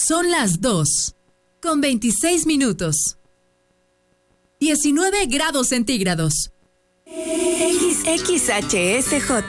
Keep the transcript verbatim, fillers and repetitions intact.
Son las dos, con veintiséis minutos. diecinueve grados centígrados. X X H S J